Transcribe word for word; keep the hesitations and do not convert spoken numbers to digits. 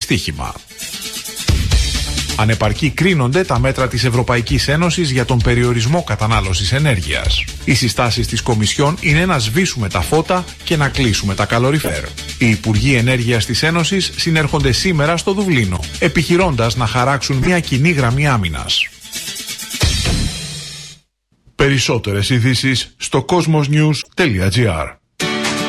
στοίχημα. Ανεπαρκή κρίνονται τα μέτρα της Ευρωπαϊκής Ένωσης για τον περιορισμό κατανάλωσης ενέργειας. Οι συστάσεις της Κομισιόν είναι να σβήσουμε τα φώτα και να κλείσουμε τα καλοριφέρ. Οι Υπουργοί Ενέργειας της Ένωσης συνέρχονται σήμερα στο Δουβλίνο, επιχειρώντας να χαράξουν μια κοινή γραμμή άμυνας. Περισσότερες ειδήσεις στο κόσμος νιους τελεία τζι άρ.